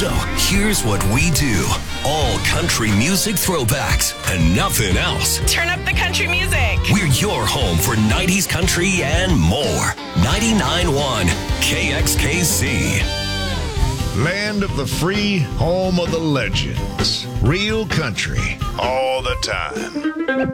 So here's what we do. All country music throwbacks and nothing else. Turn up the country music. We're your home for 90s country and more. 99.1 KXKC. Land of the free, home of the legends. Real country all the time.